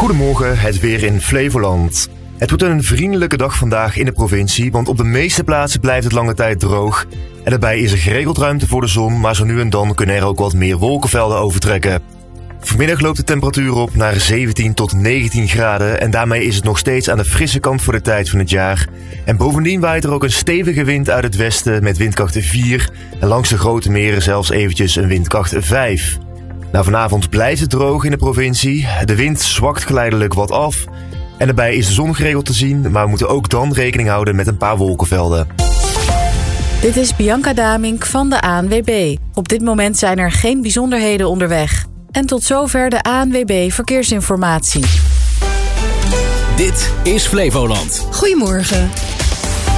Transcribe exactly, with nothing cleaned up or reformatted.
Goedemorgen, het weer in Flevoland. Het wordt een vriendelijke dag vandaag in de provincie, want op de meeste plaatsen blijft het lange tijd droog. En daarbij is er geregeld ruimte voor de zon, maar zo nu en dan kunnen er ook wat meer wolkenvelden overtrekken. Vanmiddag loopt de temperatuur op naar zeventien tot negentien graden en daarmee is het nog steeds aan de frisse kant voor de tijd van het jaar. En bovendien waait er ook een stevige wind uit het westen met windkracht vier en langs de grote meren zelfs eventjes een windkracht vijf. Nou, vanavond blijft het droog in de provincie. De wind zwakt geleidelijk wat af. En daarbij is de zon geregeld te zien, maar we moeten ook dan rekening houden met een paar wolkenvelden. Dit is Bianca Damink van de A N W B. Op dit moment zijn er geen bijzonderheden onderweg. En tot zover de A N W B Verkeersinformatie. Dit is Flevoland. Goedemorgen.